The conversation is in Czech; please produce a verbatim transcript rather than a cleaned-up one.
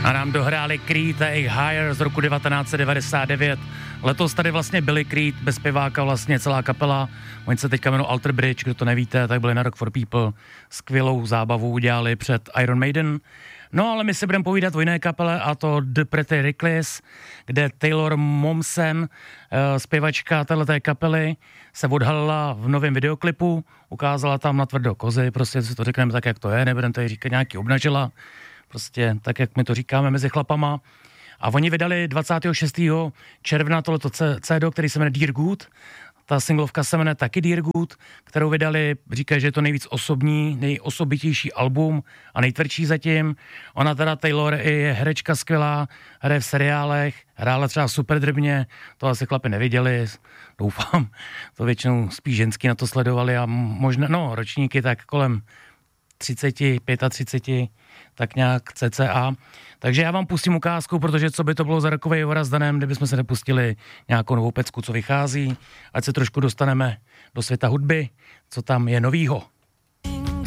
A nám dohráli Creed a jejich Higher z roku devatenáct set devadesát devět. Letos tady vlastně byli Creed, bez zpěváka vlastně celá kapela. Oni se teďka jmenují Alter Bridge, kdo to nevíte, tak byli na Rock for People. Skvělou zábavu udělali před Iron Maiden. No ale my si budeme povídat o jiné kapele, a to The Pretty Reckless, kde Taylor Momsen, zpěvačka téhleté kapely, se odhalila v novém videoklipu, ukázala tam na tvrdo kozy, prostě si to řekneme tak, jak to je, nebudeme tady říkat nějaký obnažila, prostě tak, jak my to říkáme mezi chlapama. A oni vydali dvacátého šestého června tohleto C D, který se jmenuje Dear Good. Ta singlovka se jmenuje taky Dear Good, kterou vydali, říkají, že je to nejvíc osobní, nejosobitější album a nejtvrdší zatím. Ona teda, Taylor, je herečka skvělá, hraje v seriálech, hrála třeba Super Drbně, to asi chlapi neviděli, doufám, to většinou spíš ženský na to sledovali a možná, no, ročníky tak kolem třicet, třicet pět, tak nějak cca. Takže já vám pustím ukázku, protože co by to bylo za rokovej hora s Danem, kdybychom se nepustili nějakou novou pecku, co vychází, ať se trošku dostaneme do světa hudby, co tam je novýho.